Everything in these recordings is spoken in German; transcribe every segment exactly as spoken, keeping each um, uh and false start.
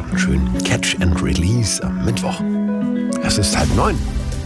einen schönen Catch and Release am Mittwoch. Es ist halb neun.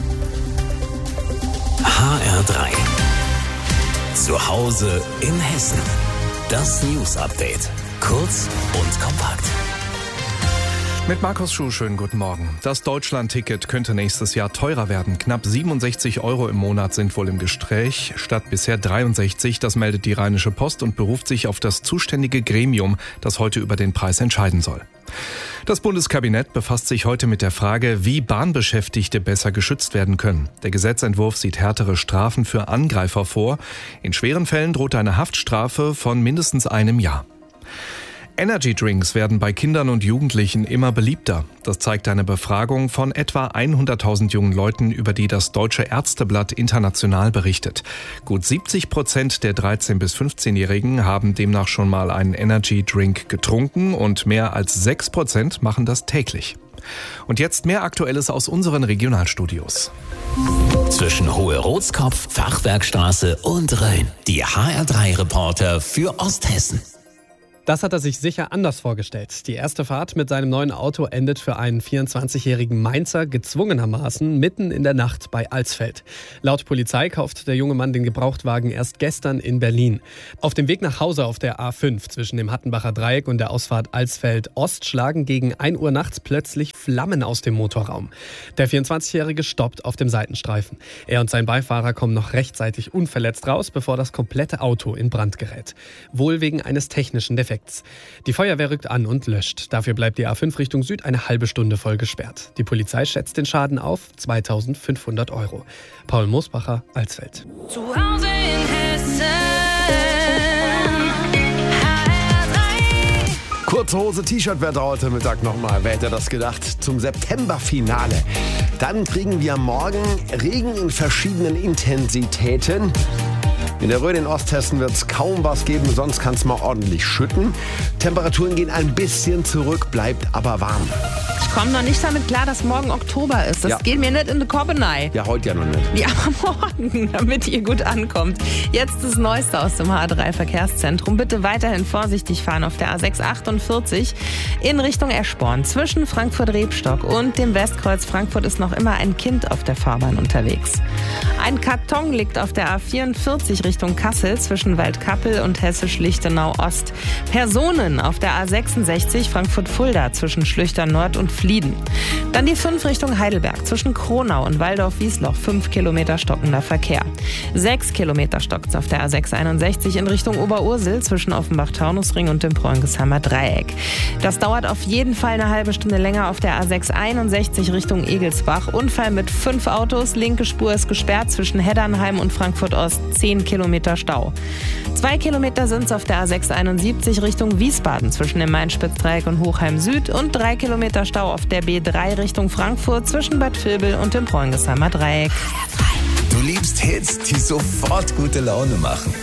H R drei. Zu Hause in Hessen. Das News Update. Kurz und kompakt. Mit Markus Schuh, schönen guten Morgen. Das Deutschland-Ticket könnte nächstes Jahr teurer werden. Knapp siebenundsechzig Euro im Monat sind wohl im Gespräch, statt bisher dreiundsechzig. Das meldet die Rheinische Post und beruft sich auf das zuständige Gremium, das heute über den Preis entscheiden soll. Das Bundeskabinett befasst sich heute mit der Frage, wie Bahnbeschäftigte besser geschützt werden können. Der Gesetzentwurf sieht härtere Strafen für Angreifer vor. In schweren Fällen droht eine Haftstrafe von mindestens einem Jahr. Energy-Drinks werden bei Kindern und Jugendlichen immer beliebter. Das zeigt eine Befragung von etwa hunderttausend jungen Leuten, über die das Deutsche Ärzteblatt international berichtet. Gut siebzig Prozent der dreizehn- bis fünfzehnjährigen haben demnach schon mal einen Energy-Drink getrunken und mehr als sechs Prozent machen das täglich. Und jetzt mehr Aktuelles aus unseren Regionalstudios. Zwischen Hohe-Rotskopf, Fachwerkstraße und Rhön. Die H R drei Reporter für Osthessen. Das hat er sich sicher anders vorgestellt. Die erste Fahrt mit seinem neuen Auto endet für einen vierundzwanzigjährigen Mainzer gezwungenermaßen mitten in der Nacht bei Alsfeld. Laut Polizei kauft der junge Mann den Gebrauchtwagen erst gestern in Berlin. Auf dem Weg nach Hause auf der A fünf zwischen dem Hattenbacher Dreieck und der Ausfahrt Alsfeld-Ost schlagen gegen ein Uhr nachts plötzlich Flammen aus dem Motorraum. Der vierundzwanzigjährige stoppt auf dem Seitenstreifen. Er und sein Beifahrer kommen noch rechtzeitig unverletzt raus, bevor das komplette Auto in Brand gerät. Wohl wegen eines technischen Defekts. Die Feuerwehr rückt an und löscht. Dafür bleibt die A fünf Richtung Süd eine halbe Stunde voll gesperrt. Die Polizei schätzt den Schaden auf zweitausendfünfhundert Euro. Paul Moosbacher, Alsfeld. Zu Hause in Hessen. Kurze Hose, T-Shirt-Wetter heute Mittag nochmal. Wer hätte das gedacht? Zum Septemberfinale. Dann kriegen wir morgen Regen in verschiedenen Intensitäten. In der Rhön in Osthessen wird es kaum was geben, sonst kann es mal ordentlich schütten. Temperaturen gehen ein bisschen zurück, bleibt aber warm. Ich komme noch nicht damit klar, dass morgen Oktober ist. Das Ja. geht mir nicht in die Koppenei. Ja, heute ja noch nicht. Ja, aber morgen, damit ihr gut ankommt. Jetzt das Neueste aus dem H drei Verkehrszentrum. Bitte weiterhin vorsichtig fahren auf der A sechs achtundvierzig in Richtung Eschborn. Zwischen Frankfurt-Rebstock und dem Westkreuz Frankfurt ist noch immer ein Kind auf der Fahrbahn unterwegs. Ein Karton liegt auf der A vierundvierzig Richtung Kassel zwischen Waldkappel und Hessisch-Lichtenau-Ost. Personen auf der A sechsundsechzig Frankfurt-Fulda zwischen Schlüchtern Nord und Flieden. Dann die fünf Richtung Heidelberg zwischen Kronau und Waldorf-Wiesloch. fünf Kilometer stockender Verkehr. sechs Kilometer stockt's auf der A sechshunderteinundsiebzig in Richtung Oberursel zwischen Offenbach-Taunusring und dem Bräungheimer Dreieck. Das dauert auf jeden Fall eine halbe Stunde länger auf der A sechshunderteinundsechzig Richtung Egelsbach. Unfall mit fünf Autos. Linke Spur ist gesperrt zwischen Heddernheim und Frankfurt-Ost. zehn Kilometer Stau. Zwei Kilometer sind's auf der A sechshunderteinundsiebzig Richtung Wiesbaden zwischen dem Main-Spitz-Dreieck und Hochheim Süd und drei Kilometer Stau auf der B drei Richtung Frankfurt zwischen Bad Vilbel und dem Bräungheimer Dreieck. Du liebst Hits, die sofort gute Laune machen.